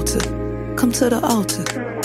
Come to the altar.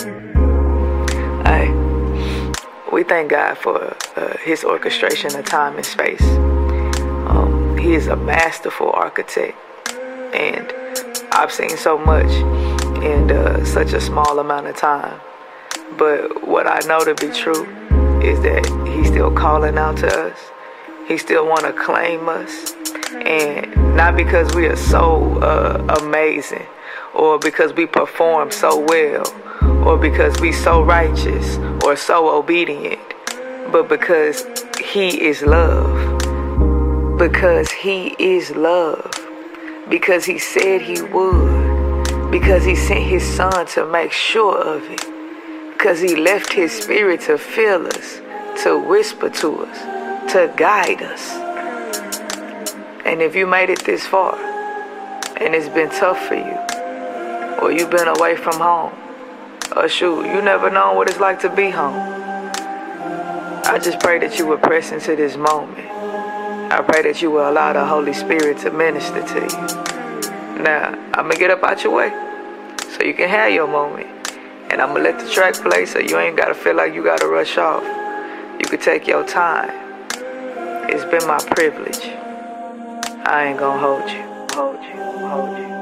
Hey, we thank God for his orchestration of time and space. He is a masterful architect, and I've seen so much in such a small amount of time. But what I know to be true is that he's still calling out to us. He still want to claim us, and not because we are so amazing, or because we perform so well, or because we so righteous or so obedient, but because he is love. Because he is love. Because he said he would. Because he sent his son to make sure of it. Because he left his spirit to fill us, to whisper to us, to guide us. And if you made it this far, and it's been tough for you, or you've been away from home, or shoot, you never known what it's like to be home, I just pray that you would press into this moment. I pray that you will allow the Holy Spirit to minister to you. Now, I'm going to get up out your way so you can have your moment. And I'm going to let the track play so you ain't got to feel like you got to rush off. You can take your time. It's been my privilege. I ain't going to hold you.